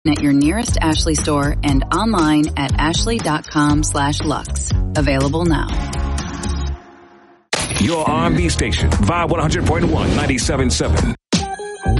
at your nearest Ashley store and online at ashley.com/Lux. Available now. Your R&B station, Vibe 100.1, 97.7.